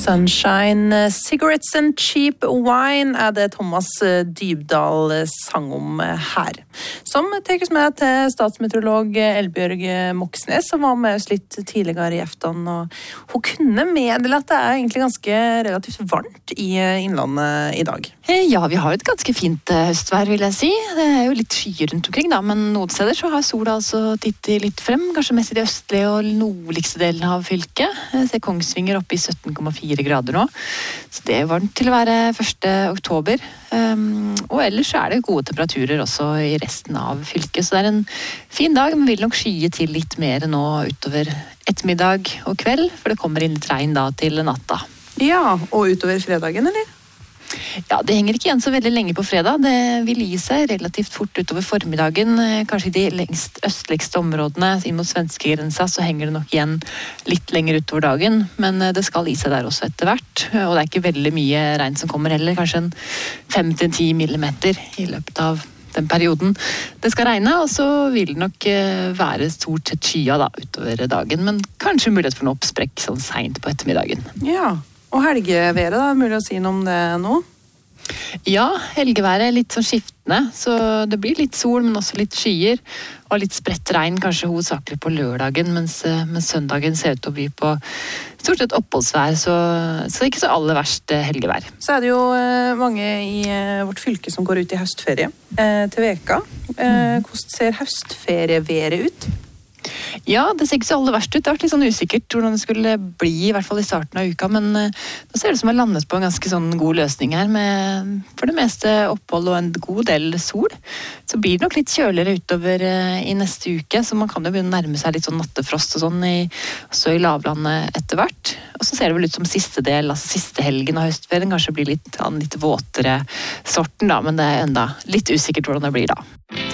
Sunshine, Cigarettes and Cheap Wine det Thomas Dybdahl sang om her. Som tar oss med til statsmeteorolog Elbjørg Moxnes, som var med oss litt tidligere i aften. Og hun kunne meddele at det egentlig ganske relativt varmt i innlandet i dag. Ja, vi har et ganske fint høstvær, vil jeg si. Det jo litt skyer rundt omkring, da, men noen steder så har sola altså tittet litt frem, kanskje mest i de østlige og nordligste delene av fylket. Jeg ser Kongsvinger oppe i 17,4 grader nå, så det varmt til å være 1. oktober. Og ellers så det gode temperaturer også i resten av fylket, så det en fin dag, men vil nok skye til litt mer nå utover ettermiddag og kveld, for det kommer inn litt regn da til natta. Ja, og utover fredagen, eller? Ja, det henger ikke igjen så veldig lenge på fredag. Det vil gi seg relativt fort utover formiddagen. Kanskje i de lengst østligste områdene inn mot svenskegrensa så henger det nok igjen litt lenger utover dagen. Men det skal gi seg der også etter hvert. Og det ikke veldig mye regn som kommer heller. Kanskje 5-10 millimeter i løpet av den perioden det skal regne. Og så vil det nok være stort sett skya da, utover dagen. Men kanskje mulighet for en oppsprekk sånn sent på ettermiddagen. Ja. Og helgeværet da, mulig å si noe om det nå? Ja, helgeværet litt sånn skiftende, så det blir litt sol, men også litt skyer, og litt spredt regn, kanskje hovedsakelig på lørdagen, mens søndagen ser ut til å bli på stort sett oppholdsvær, så ikke så aller verst helgevær. Så det jo mange i vårt fylke som går ut i høstferie til veka. Hvordan ser høstferieværet ut? Ja, det ser ikke så aller verst ut. Det har vært litt sånn usikkert hvordan det skulle bli, i hvert fall i starten av uka, men nå ser det ut som jeg landet på en ganske sånn god løsning her, med for det meste opphold og en god del sol. Så blir det nok litt kjøligere utover i neste uke, så man kan jo begynne å nærme seg litt sånn nattefrost og sånn, også i lavlandet etter hvert. Og så ser det vel ut som siste del, altså siste helgen av høstferien, kanskje blir litt våtere sorten da, men det enda litt usikkert hvordan det blir da.